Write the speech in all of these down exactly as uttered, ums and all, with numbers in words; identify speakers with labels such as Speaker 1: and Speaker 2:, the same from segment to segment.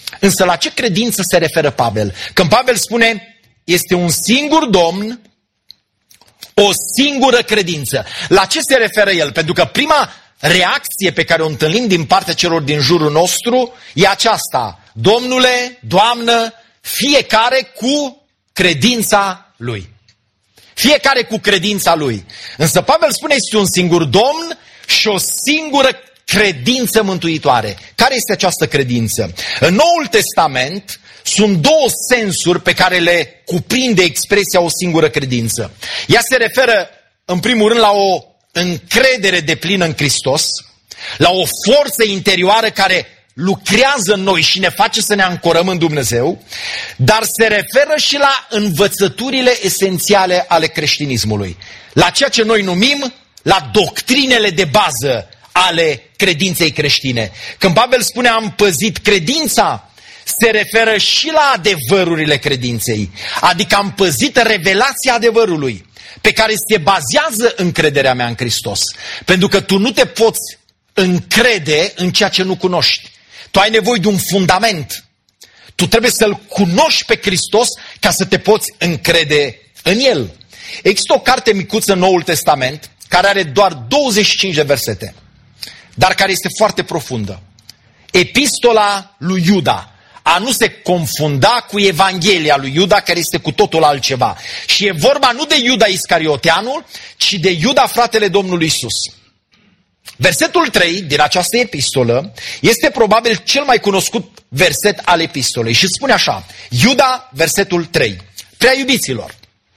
Speaker 1: Însă la ce credință se referă Pavel? Când Pavel spune, este un singur Domn, o singură credință. La ce se referă el? Pentru că prima reacție pe care o întâlnim din partea celor din jurul nostru e aceasta. Domnule, Doamnă, fiecare cu credința lui. Fiecare cu credința lui. Însă Pavel spune, este un singur Domn și o singură credință mântuitoare. Care este această credință? În Noul Testament sunt două sensuri pe care le cuprinde expresia o singură credință. Ea se referă, în primul rând, la o încredere deplină în Hristos, la o forță interioară care lucrează în noi și ne face să ne ancorăm în Dumnezeu, dar se referă și la învățăturile esențiale ale creștinismului, la ceea ce noi numim, la doctrinele de bază ale credinței creștine. Când Pavel spune am păzit credința, se referă și la adevărurile credinței, adică am păzit revelația adevărului, pe care se bazează încrederea mea în Hristos. Pentru că tu nu te poți încrede în ceea ce nu cunoști. Tu ai nevoie de un fundament. Tu trebuie să-L cunoști pe Hristos ca să te poți încrede în El. Există o carte micuță în Noul Testament care are doar douăzeci și cinci de versete, dar care este foarte profundă. Epistola lui Iuda. A nu se confunda cu Evanghelia lui Iuda, care este cu totul altceva. Și e vorba nu de Iuda Iscarioteanul, ci de Iuda, fratele Domnului Iisus. Versetul trei din această epistolă este probabil cel mai cunoscut verset al epistolei și spune așa, Iuda, versetul trei, prea iubiților,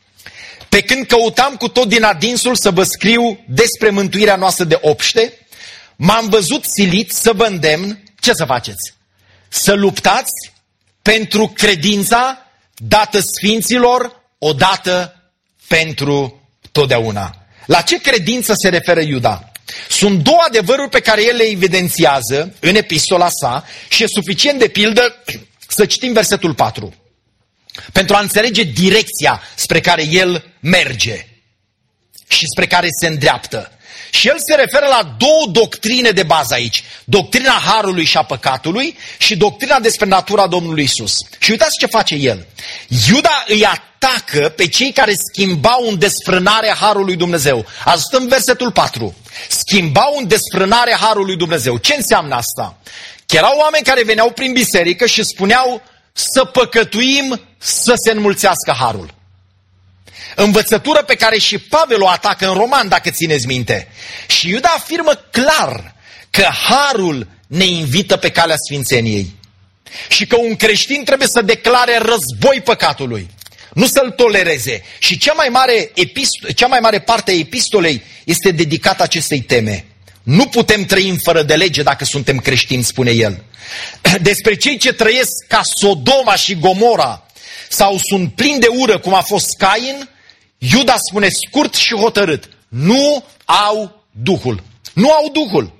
Speaker 1: pe când căutam cu tot din adinsul să vă scriu despre mântuirea noastră de obște, m-am văzut silit să vă îndemn, ce să faceți? Să luptați pentru credința dată sfinților odată pentru totdeauna. La ce credință se referă Iuda? Sunt două adevăruri pe care el le evidențiază în epistola sa și e suficient de pildă să citim versetul patru. Pentru a înțelege direcția spre care el merge și spre care se îndreaptă. Și el se referă la două doctrine de bază aici. Doctrina harului și a păcatului și doctrina despre natura Domnului Isus. Și uitați ce face el. Iuda îi atacă pe cei care schimbau în desfrânare harului Dumnezeu. Ascultăm versetul patru. Schimbau în desfrânare harului Dumnezeu. Ce înseamnă asta? Că erau oameni care veneau prin biserică și spuneau să păcătuim să se înmulțească harul. Învățătură pe care și Pavel o atacă în Roman, dacă țineți minte. Și Iuda afirmă clar că harul ne invită pe calea sfințeniei. Și că un creștin trebuie să declare război păcatului, nu să-l tolereze. Și cea mai mare, epist- cea mai mare parte a epistolei este dedicată acestei teme. Nu putem trăi fără de lege dacă suntem creștini, spune el. Despre cei ce trăiesc ca Sodoma și Gomora sau sunt plini de ură cum a fost Cain, Iuda spune scurt și hotărât, nu au Duhul. Nu au Duhul.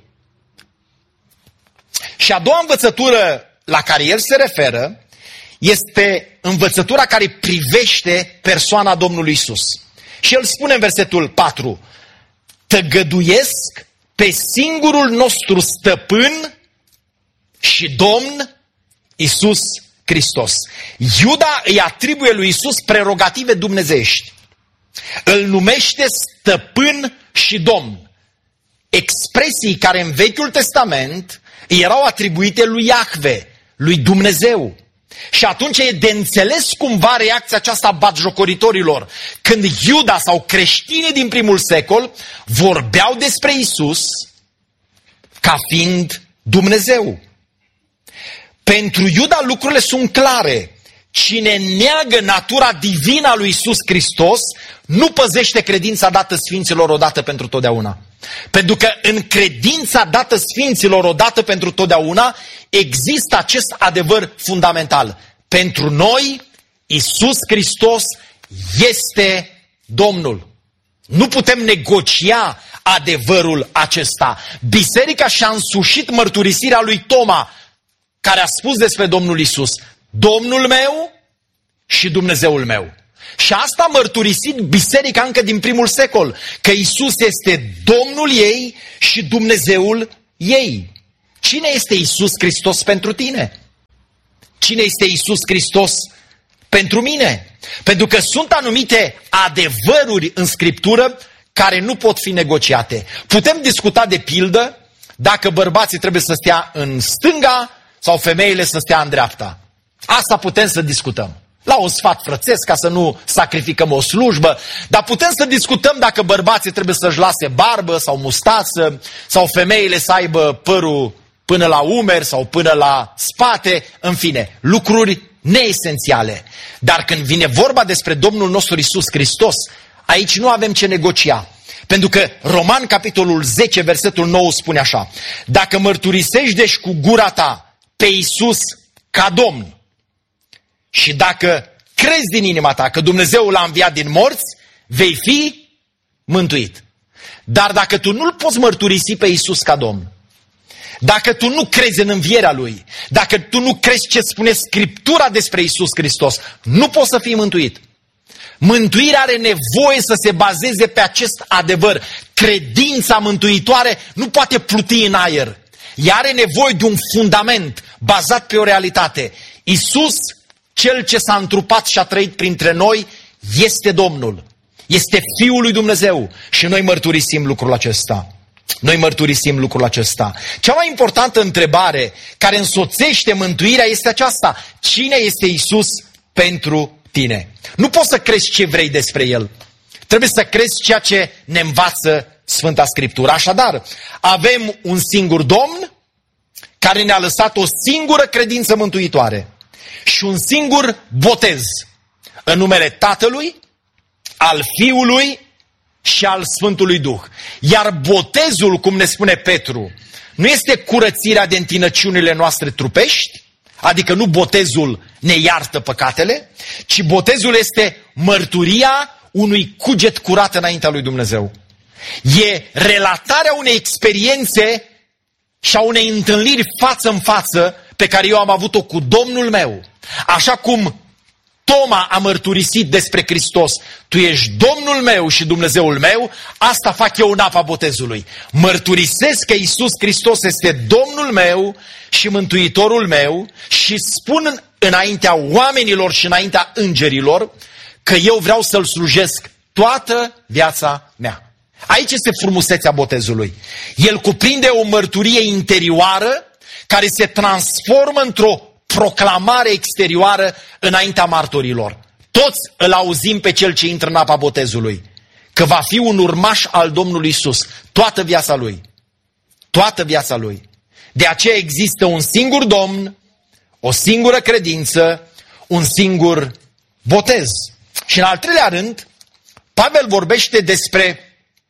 Speaker 1: Și a doua învățătură la care el se referă este învățătura care privește persoana Domnului Isus. Și el spune în versetul patru, tăgăduiesc pe singurul nostru stăpân și Domn Isus Hristos. Iuda îi atribuie lui Isus prerogative dumnezeiești. Îl numește stăpân și domn. Expresii care în Vechiul Testament erau atribuite lui Iahve, lui Dumnezeu. Și atunci e de înțeles cumva reacția aceasta a batjocoritorilor. Când Iuda sau creștinii din primul secol vorbeau despre Isus ca fiind Dumnezeu. Pentru Iuda lucrurile sunt clare. Cine neagă natura divină a lui Isus Hristos nu păzește credința dată sfinților odată pentru totdeauna. Pentru că în credința dată sfinților odată pentru totdeauna există acest adevăr fundamental. Pentru noi, Isus Hristos este Domnul. Nu putem negocia adevărul acesta. Biserica și-a însușit mărturisirea lui Toma, care a spus despre Domnul Isus, Domnul meu și Dumnezeul meu. Și asta a mărturisit biserica încă din primul secol, că Isus este Domnul ei și Dumnezeul ei. Cine este Isus Hristos pentru tine? cine este Iisus Hristos pentru mine. Pentru că sunt anumite adevăruri în Scriptură care nu pot fi negociate. Putem discuta de pildă dacă bărbații trebuie să stea în stânga sau femeile să stea în dreapta. Asta putem să discutăm. La un sfat frățesc, ca să nu sacrificăm o slujbă, dar putem să discutăm dacă bărbații trebuie să-și lase barbă sau mustață, sau femeile să aibă părul până la umeri sau până la spate, în fine, lucruri neesențiale. Dar când vine vorba despre Domnul nostru Iisus Hristos, aici nu avem ce negocia. Pentru că Roman, capitolul zece, versetul nouă spune așa: dacă mărturisești deci cu gura ta pe Iisus ca Domn și dacă crezi din inima ta că Dumnezeu l-a înviat din morți, vei fi mântuit. Dar dacă tu nu-L poți mărturisi pe Iisus ca Domn, dacă tu nu crezi în învierea Lui, dacă tu nu crezi ce spune Scriptura despre Iisus Hristos, nu poți să fii mântuit. Mântuirea are nevoie să se bazeze pe acest adevăr. Credința mântuitoare nu poate pluti în aer. Ea are nevoie de un fundament bazat pe o realitate. Iisus, Cel ce s-a întrupat și a trăit printre noi, este Domnul. Este Fiul lui Dumnezeu. Și noi mărturisim lucrul acesta. Noi mărturisim lucrul acesta. Cea mai importantă întrebare care însoțește mântuirea este aceasta: cine este Iisus pentru tine? Nu poți să crezi ce vrei despre El. Trebuie să crezi ceea ce ne învață Sfânta Scriptură. Așadar, avem un singur Domn care ne-a lăsat o singură credință mântuitoare și un singur botez în numele Tatălui, al Fiului și al Sfântului Duh. Iar botezul, cum ne spune Petru, nu este curățirea de întinăciunile noastre trupești, adică nu botezul ne iartă păcatele, ci botezul este mărturia unui cuget curat înaintea lui Dumnezeu. E relatarea unei experiențe și a unei întâlniri față în față pe care eu am avut-o cu Domnul meu. Așa cum Toma a mărturisit despre Hristos: tu ești Domnul meu și Dumnezeul meu, asta fac eu în apa botezului. Mărturisesc că Iisus Hristos este Domnul meu și Mântuitorul meu și spun înaintea oamenilor și înaintea îngerilor că eu vreau să-L slujesc toată viața mea. Aici este frumusețea botezului. El cuprinde o mărturie interioară care se transformă într-o proclamare exterioară înaintea martorilor. Toți îl auzim pe cel ce intră în apa botezului, că va fi un urmaș al Domnului Iisus toată viața lui. Toată viața lui. De aceea există un singur Domn, o singură credință, un singur botez. Și în al treilea rând, Pavel vorbește despre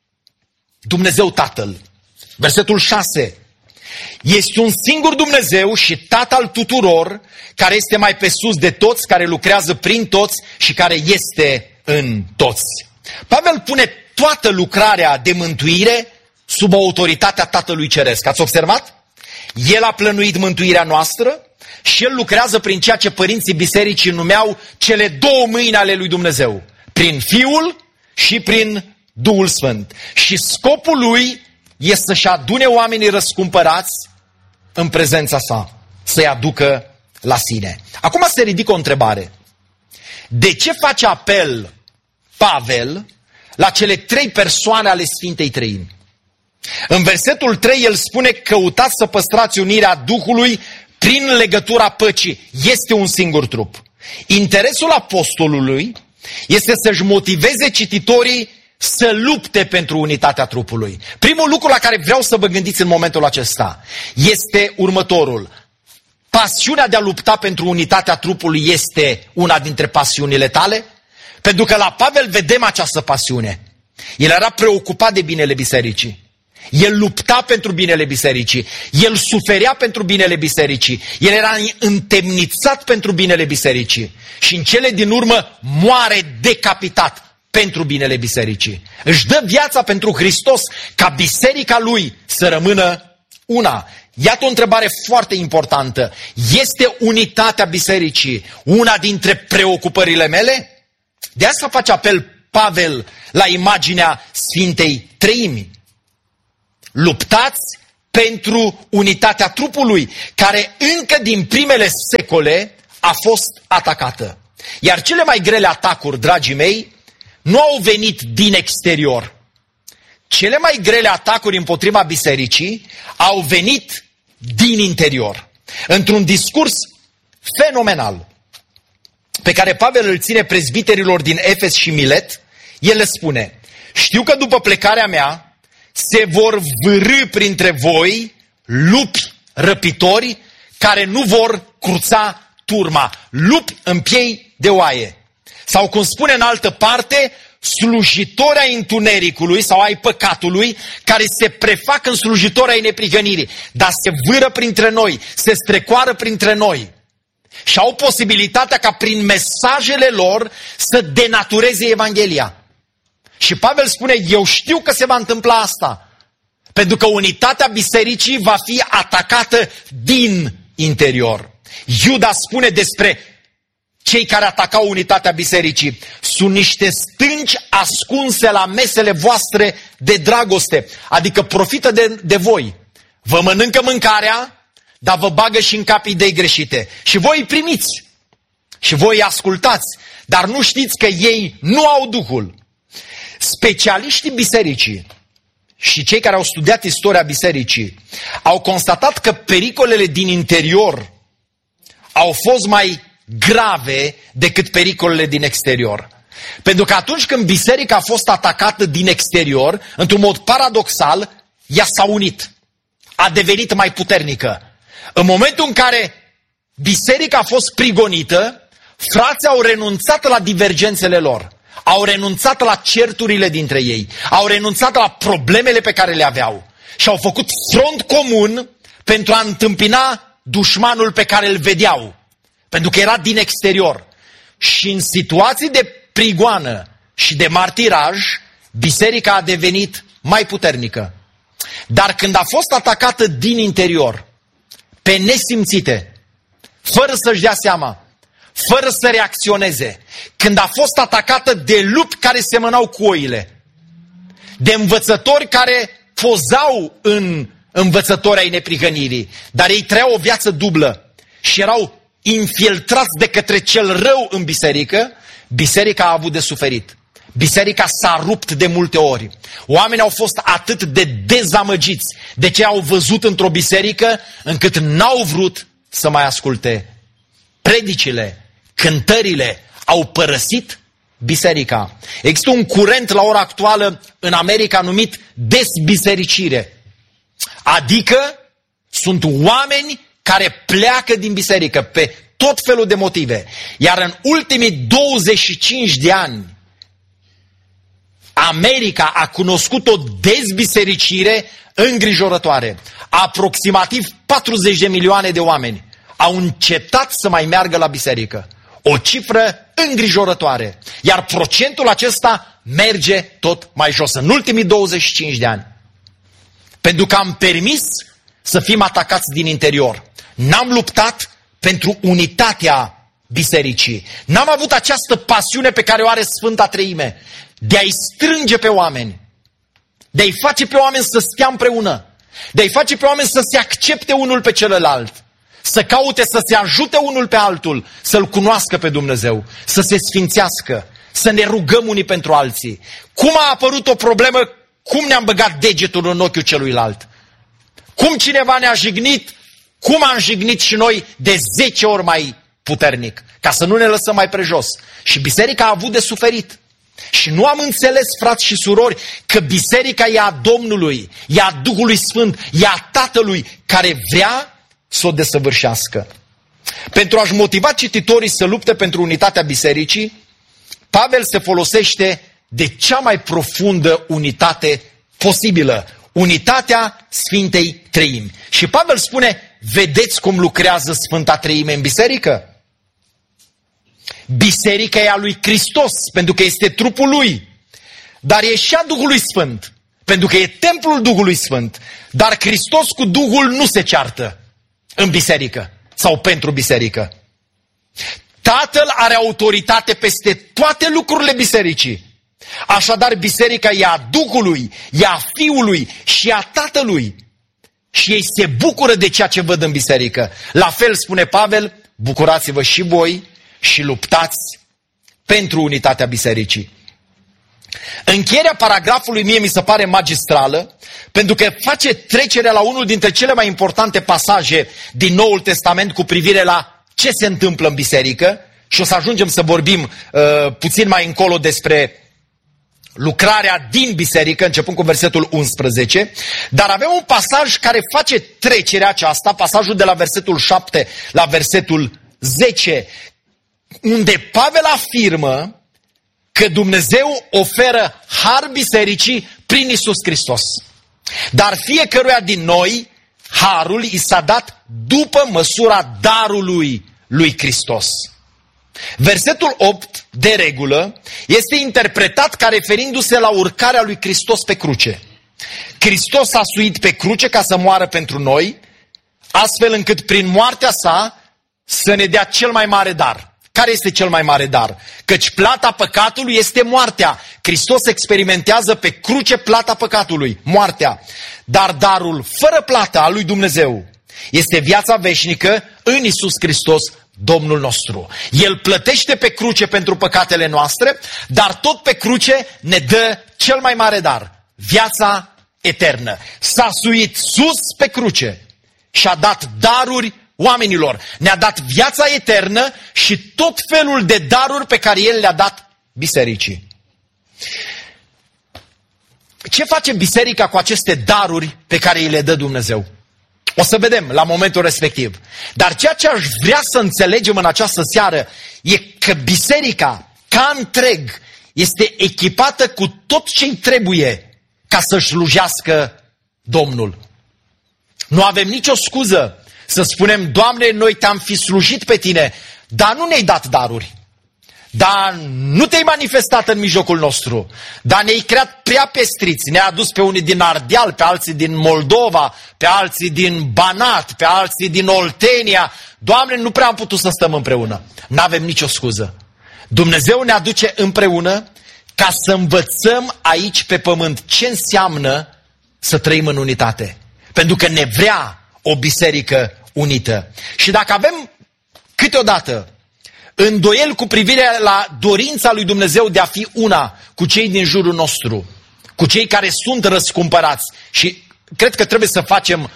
Speaker 1: Dumnezeu Tatăl. Versetul șase. Este un singur Dumnezeu și Tatăl tuturor, care este mai pe sus de toți, care lucrează prin toți și care este în toți. Pavel pune toată lucrarea de mântuire sub autoritatea Tatălui Ceresc. Ați observat? El a plănuit mântuirea noastră și El lucrează prin ceea ce părinții bisericii numeau cele două mâini ale lui Dumnezeu. Prin Fiul și prin Duhul Sfânt. Și scopul Lui este să-și adune oamenii răscumpărați în prezența sa, să-i aducă la sine. Acum se ridică o întrebare. De ce face apel Pavel la cele trei persoane ale Sfintei Treimi? În versetul trei el spune: căutați să păstrați unirea Duhului prin legătura păcii. Este un singur trup. Interesul apostolului este să-și motiveze cititorii să lupte pentru unitatea trupului. Primul lucru la care vreau să vă gândiți în momentul acesta este următorul. Pasiunea de a lupta pentru unitatea trupului este una dintre pasiunile tale? Pentru că la Pavel vedem această pasiune. El era preocupat de binele bisericii. El lupta pentru binele bisericii. El suferea pentru binele bisericii. El era întemnițat pentru binele bisericii. Și în cele din urmă moare decapitat pentru binele bisericii. Își dă viața pentru Hristos ca biserica lui să rămână una. Iată o întrebare foarte importantă. Este unitatea bisericii una dintre preocupările mele? De asta face apel Pavel la imaginea Sfintei Treimi. Luptați pentru unitatea trupului, care încă din primele secole a fost atacată. Iar cele mai grele atacuri, dragii mei, nu au venit din exterior. Cele mai grele atacuri împotriva bisericii au venit din interior. Într-un discurs fenomenal pe care Pavel îl ține prezbiterilor din Efes și Milet, el le spune: știu că după plecarea mea se vor vârî printre voi lupi răpitori care nu vor cruța turma, lupi în piei de oaie. Sau cum spune în altă parte, slujitori ai întunericului sau ai păcatului, care se prefac în slujitori ai neprihănirii, dar se vâră printre noi, se strecoară printre noi și au posibilitatea ca prin mesajele lor să denatureze Evanghelia. Și Pavel spune: eu știu că se va întâmpla asta, pentru că unitatea bisericii va fi atacată din interior. Iuda spune despre cei care atacau unitatea bisericii: sunt niște stânci ascunse la mesele voastre de dragoste, adică profită de, de voi. Vă mănâncă mâncarea, dar vă bagă și în cap idei greșite. Și voi îi primiți. Și voi îi ascultați, dar nu știți că ei nu au Duhul. Specialiștii bisericii și cei care au studiat istoria bisericii au constatat că pericolele din interior au fost mai grave decât pericolele din exterior. Pentru că atunci când biserica a fost atacată din exterior, într-un mod paradoxal, ea s-a unit. A devenit mai puternică. În momentul în care biserica a fost prigonită, frații au renunțat la divergențele lor. Au renunțat la certurile dintre ei. Au renunțat la problemele pe care le aveau. Și au făcut front comun pentru a întâmpina dușmanul pe care îl vedeau. Pentru că era din exterior. Și în situații de prigoană și de martiraj, biserica a devenit mai puternică. Dar când a fost atacată din interior, pe nesimțite, fără să-și dea seama, fără să reacționeze, când a fost atacată de lupi care semănau cu oile, de învățători care pozau în învățători ai neprihănirii, dar ei trăiau o viață dublă și erau infiltrați de către cel rău în biserică, biserica a avut de suferit. Biserica s-a rupt de multe ori. Oamenii au fost atât de dezamăgiți de ce au văzut într-o biserică, încât n-au vrut să mai asculte predicile, cântările, au părăsit biserica. Există un curent la ora actuală în America numit dezbisericire. Adică sunt oameni care pleacă din biserică pe tot felul de motive. Iar în ultimii douăzeci și cinci de ani, America a cunoscut o dezbisericire îngrijorătoare. Aproximativ patruzeci de milioane de oameni au încetat să mai meargă la biserică. O cifră îngrijorătoare. Iar procentul acesta merge tot mai jos în ultimii douăzeci și cinci de ani. Pentru că am permis să fim atacați din interior. N-am luptat pentru unitatea bisericii. N-am avut această pasiune pe care o are Sfânta Treime, de a-i strânge pe oameni, de a-i face pe oameni să stea împreună, de a-i face pe oameni să se accepte unul pe celălalt, să caute să se ajute unul pe altul, să-L cunoască pe Dumnezeu, să se sfințească, să ne rugăm unii pentru alții. Cum a apărut o problemă, cum ne-am băgat degetul în ochiul celuilalt? Cum cineva ne-a jignit, cum am jignit și noi de zece ori mai puternic, ca să nu ne lăsăm mai prejos. Și biserica a avut de suferit. Și nu am înțeles, frați și surori, că biserica e a Domnului, e a Duhului Sfânt, e a Tatălui, care vrea să o desăvârșească. Pentru a-și motiva cititorii să lupte pentru unitatea bisericii, Pavel se folosește de cea mai profundă unitate posibilă, unitatea Sfintei Treimi. Și Pavel spune: vedeți cum lucrează Sfânta Treime în biserică? Biserica e a lui Hristos, pentru că este trupul lui. Dar e și a Duhului Sfânt, pentru că e templul Duhului Sfânt. Dar Hristos cu Duhul nu se ceartă în biserică sau pentru biserică. Tatăl are autoritate peste toate lucrurile bisericii. Așadar, biserica e a Duhului, e a Fiului și a Tatălui. Și ei se bucură de ceea ce văd în biserică. La fel spune Pavel, bucurați-vă și voi și luptați pentru unitatea bisericii. Încheierea paragrafului mie mi se pare magistrală, pentru că face trecerea la unul dintre cele mai importante pasaje din Noul Testament cu privire la ce se întâmplă în biserică și o să ajungem să vorbim uh, puțin mai încolo despre lucrarea din biserică, începând cu versetul unsprezece, dar avem un pasaj care face trecerea aceasta, pasajul de la versetul șapte la versetul zece, unde Pavel afirmă că Dumnezeu oferă har bisericii prin Iisus Hristos. Dar fiecăruia din noi, harul i s-a dat după măsura darului lui Hristos. Versetul opt, de regulă, este interpretat ca referindu-se la urcarea lui Hristos pe cruce. Hristos a suit pe cruce ca să moară pentru noi, astfel încât prin moartea sa să ne dea cel mai mare dar. Care este cel mai mare dar? Căci plata păcatului este moartea. Hristos experimentează pe cruce plata păcatului, moartea. Dar darul fără plată al lui Dumnezeu este viața veșnică în Iisus Hristos, Domnul nostru. El plătește pe cruce pentru păcatele noastre, dar tot pe cruce ne dă cel mai mare dar, viața eternă. S-a suit sus pe cruce și a dat daruri oamenilor. Ne-a dat viața eternă și tot felul de daruri pe care El le-a dat bisericii. Ce face biserica cu aceste daruri pe care îi le dă Dumnezeu? O să vedem la momentul respectiv. Dar ceea ce aș vrea să înțelegem în această seară e că biserica, ca întreg, este echipată cu tot ce-i trebuie ca să slujească Domnul. Nu avem nicio scuză să spunem, Doamne, noi te-am fi slujit pe Tine, dar nu ne-ai dat daruri. Dar nu te-ai manifestat în mijlocul nostru. Dar ne-ai creat prea pestriți. Ne-ai adus pe unii din Ardeal, pe alții din Moldova, pe alții din Banat, pe alții din Oltenia. Doamne, nu prea am putut să stăm împreună. N-avem nicio scuză. Dumnezeu ne aduce împreună ca să învățăm aici pe pământ ce înseamnă să trăim în unitate. Pentru că ne vrea o biserică unită. Și dacă avem câteodată îndoiel cu privire la dorința lui Dumnezeu de a fi una cu cei din jurul nostru, cu cei care sunt răscumpărați, și cred că trebuie să facem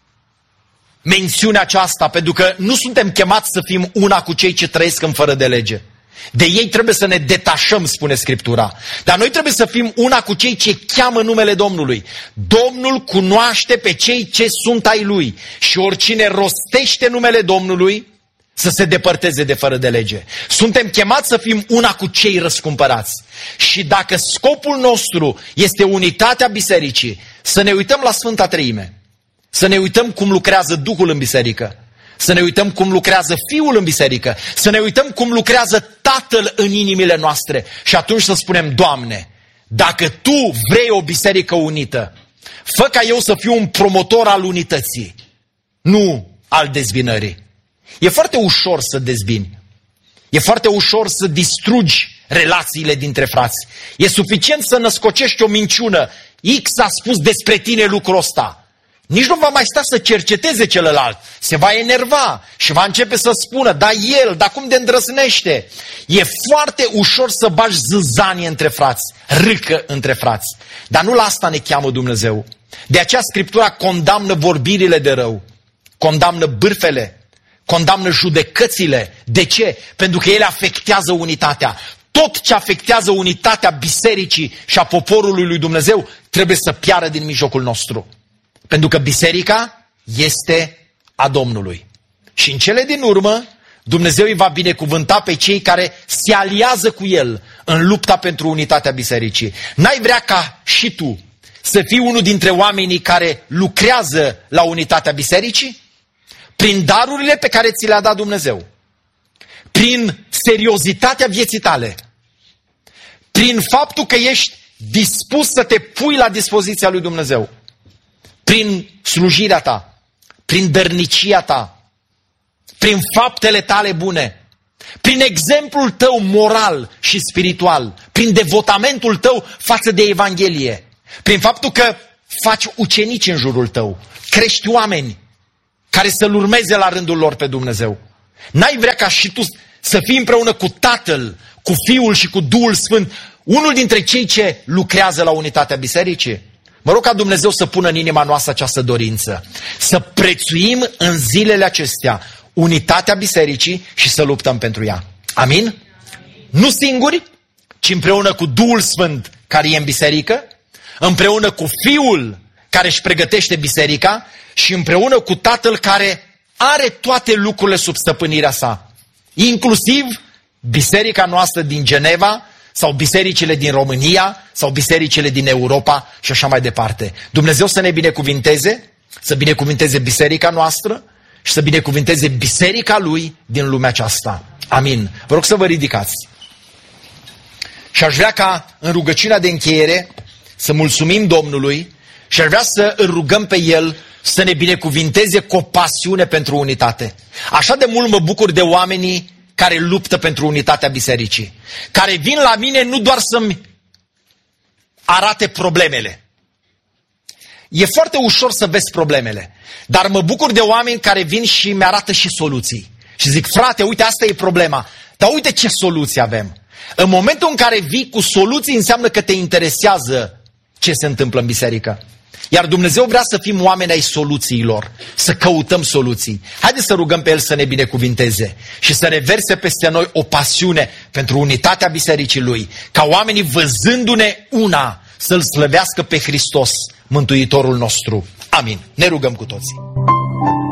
Speaker 1: mențiunea aceasta, pentru că nu suntem chemați să fim una cu cei ce trăiesc în fără de lege. De ei trebuie să ne detașăm, spune Scriptura. Dar noi trebuie să fim una cu cei ce cheamă numele Domnului. Domnul cunoaște pe cei ce sunt ai Lui și oricine rostește numele Domnului să se depărteze de fără de lege. Suntem chemați să fim una cu cei răscumpărați. Și dacă scopul nostru este unitatea bisericii, să ne uităm la Sfânta Treime, să ne uităm cum lucrează Duhul în biserică, să ne uităm cum lucrează Fiul în biserică, să ne uităm cum lucrează Tatăl în inimile noastre și atunci să spunem, Doamne, dacă Tu vrei o biserică unită, fă ca eu să fiu un promotor al unității, nu al dezbinării. E foarte ușor să dezbini. E foarte ușor să distrugi relațiile dintre frați. E suficient să născocești o minciună. X a spus despre tine lucrul ăsta. Nici nu va mai sta să cerceteze celălalt. Se va enerva și va începe să spună, da el, dar cum de îndrăznește? E foarte ușor să bagi zâzanie între frați, râcă între frați. Dar nu la asta ne cheamă Dumnezeu. De aceea Scriptura condamnă vorbirile de rău, condamnă bârfele, condamnă judecățile. De ce? Pentru că ele afectează unitatea. Tot ce afectează unitatea bisericii și a poporului lui Dumnezeu trebuie să piară din mijlocul nostru. Pentru că biserica este a Domnului. Și în cele din urmă, Dumnezeu îi va binecuvânta pe cei care se aliază cu El în lupta pentru unitatea bisericii. N-ai vrea ca și tu să fii unul dintre oamenii care lucrează la unitatea bisericii? Prin darurile pe care ți le-a dat Dumnezeu, prin seriozitatea vieții tale, prin faptul că ești dispus să te pui la dispoziția lui Dumnezeu, prin slujirea ta, prin dărnicia ta, prin faptele tale bune, prin exemplul tău moral și spiritual, prin devotamentul tău față de Evanghelie, prin faptul că faci ucenici în jurul tău, crești oameni care să-L urmeze la rândul lor pe Dumnezeu. N-ai vrea ca și tu să fii împreună cu Tatăl, cu Fiul și cu Duhul Sfânt, unul dintre cei ce lucrează la unitatea bisericii? Mă rog ca Dumnezeu să pună în inima noastră această dorință, să prețuim în zilele acestea unitatea bisericii și să luptăm pentru ea. Amin? Amin. Nu singuri, ci împreună cu Duhul Sfânt care e în biserică, împreună cu Fiul care își pregătește biserica și împreună cu Tatăl care are toate lucrurile sub stăpânirea sa. Inclusiv biserica noastră din Geneva sau bisericile din România sau bisericile din Europa și așa mai departe. Dumnezeu să ne binecuvinteze, să binecuvinteze biserica noastră și să binecuvinteze biserica Lui din lumea aceasta. Amin. Vă rog să vă ridicați. Și aș vrea ca în rugăciunea de încheiere să mulțumim Domnului și aș vrea să îl rugăm pe El să ne binecuvinteze cu o pasiune pentru unitate. Așa de mult mă bucur de oamenii care luptă pentru unitatea bisericii, care vin la mine nu doar să-mi arate problemele. E foarte ușor să vezi problemele, dar mă bucur de oameni care vin și mi arată și soluții. Și zic, frate, uite, asta e problema, dar uite ce soluții avem. În momentul în care vii cu soluții, înseamnă că te interesează ce se întâmplă în biserică. Iar Dumnezeu vrea să fim oameni ai soluțiilor, să căutăm soluții. Haideți să rugăm pe El să ne binecuvinteze și să reverse peste noi o pasiune pentru unitatea bisericii Lui, ca oamenii văzându-ne una să-L slăvească pe Hristos, Mântuitorul nostru. Amin. Ne rugăm cu toții.